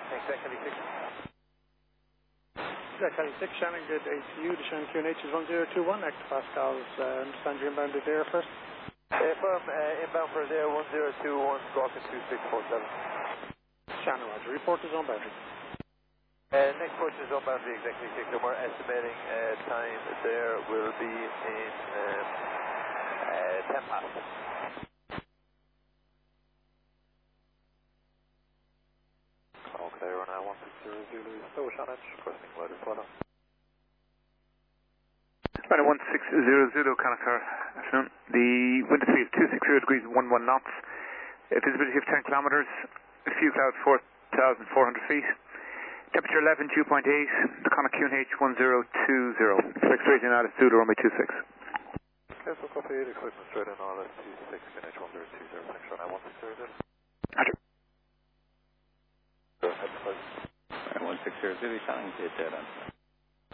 Thanks, Echo 6. Echo 6, Shannon, good ACU. The Shannon QNH is 1021. Next Pascal's, understand you're inbound to there first. Firm, inbound for there 1021, squawking 2647. Shannon, Roger. Report is on boundary. Next push is on boundary, exactly 6, and we're estimating time there will be in 10 past. Call clear on 160 Zulu, so Shannon, requesting loaded flutter. Right, 160 Zulu, Connor, afternoon. The wind speed is 260 degrees and 11 knots. Visibility of 10 kilometers. A few clouds, 4,400 feet. Temperature 11, 2.8. The Connor QNH 1020. Expect straight in out of Zulu, runway 26. Okay, so copy, equipment straight in RS 26, QNH 1020. Thanks for now, 160 Zulu. Roger. Go ahead, please. 160 Zulu, Shannon, dead on.